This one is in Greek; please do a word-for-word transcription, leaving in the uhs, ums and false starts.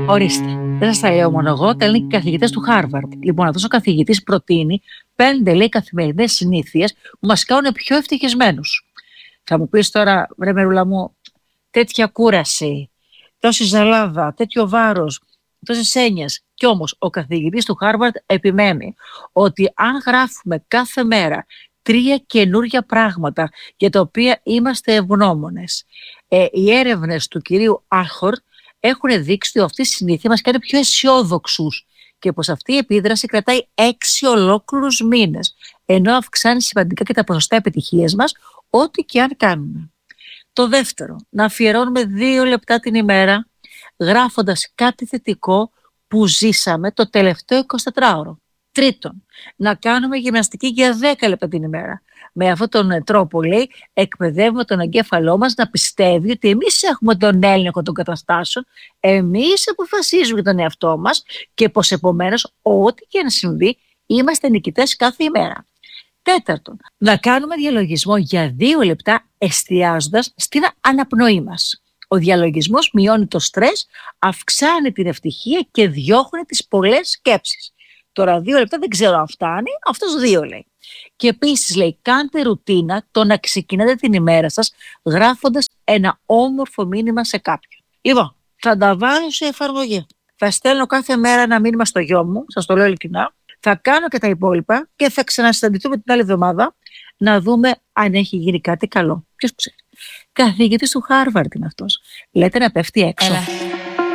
Ορίστε, δεν σας τα λέω μόνο εγώ, τα λένε και οι καθηγητές του Χάρβαρντ. Λοιπόν, αυτός ο καθηγητής προτείνει πέντε, λέει, καθημερινές συνήθειες που μας κάνουν πιο ευτυχισμένους. Θα μου πεις τώρα, βρε Μερούλα μου, τέτοια κούραση, τόση ζαλάδα, τέτοιο βάρος, τόσες έννοιες. Κι όμως ο καθηγητής του Χάρβαρντ επιμένει ότι αν γράφουμε κάθε μέρα τρία καινούργια πράγματα για τα οποία είμαστε ευγνώμονες, ε, οι έρευνες του κυρίου Άχορτ έχουν δείξει ότι αυτή η συνήθεια μας κάνει πιο αισιόδοξους και πως αυτή η επίδραση κρατάει έξι ολόκληρους μήνες, ενώ αυξάνει σημαντικά και τα ποσοστά επιτυχίας μας, ό,τι και αν κάνουμε. Το δεύτερο, να αφιερώνουμε δύο λεπτά την ημέρα γράφοντας κάτι θετικό που ζήσαμε το τελευταίο εικοσιτετράωρο. Τρίτον, να κάνουμε γυμναστική για δέκα λεπτά την ημέρα. Με αυτόν τον τρόπο, λέει, εκπαιδεύουμε τον εγκέφαλό μας να πιστεύει ότι εμείς έχουμε τον έλεγχο των καταστάσεων, εμείς αποφασίζουμε για τον εαυτό μας και πως επομένως ό,τι και να συμβεί είμαστε νικητές κάθε ημέρα. Τέταρτον, να κάνουμε διαλογισμό για δύο λεπτά εστιάζοντας στην αναπνοή μας. Ο διαλογισμός μειώνει το στρες, αυξάνει την ευτυχία και διώχνει τις πολλές σκέψεις. Τώρα δύο λεπτά δεν ξέρω αν φτάνει, αυτός δύο λέει. Και επίσης λέει, κάντε ρουτίνα το να ξεκινάτε την ημέρα σας γράφοντας ένα όμορφο μήνυμα σε κάποιον. Λοιπόν, θα τα βάλω σε εφαρμογή. Θα στέλνω κάθε μέρα ένα μήνυμα στο γιο μου, σας το λέω ειλικρινά. Θα κάνω και τα υπόλοιπα και θα ξανασυναντηθούμε την άλλη εβδομάδα να δούμε αν έχει γίνει κάτι καλό. Ποιος ξέρει. Καθηγητής του Χάρβαρντ είναι αυτός. Λέτε να πέφτει έξω. Έλα.